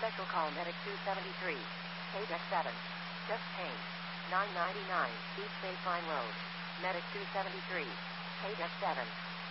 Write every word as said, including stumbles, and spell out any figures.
Special call Medic two seventy-three. Page X seven. Just pain. nine ninety-nine East Baseline Road. Medic two seventy-three. Page X seven.